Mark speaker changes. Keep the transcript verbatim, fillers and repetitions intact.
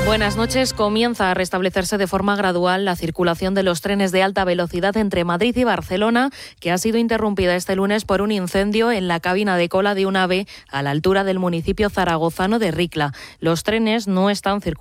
Speaker 1: Buenas noches. Comienza a restablecerse de forma gradual la circulación de los trenes de alta velocidad entre Madrid y Barcelona, que ha sido interrumpida este lunes por un incendio en la cabina de cola de un AVE a la altura del municipio zaragozano de Ricla. Los trenes no están circulando